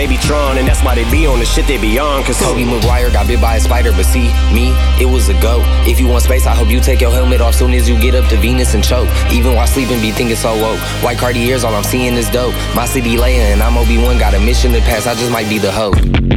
they be Tron, and that's why they be on the shit they be on. Cause Toby Maguire got bit by a spider, but see, me, it was a goat. If you want space, I hope you take your helmet off soon as you get up to Venus and choke. Even while sleeping, be thinking so woke. White Cartiers, all I'm seeing is dope. My city Leia and I'm Obi-Wan, got a mission to pass, I just might be the hoe.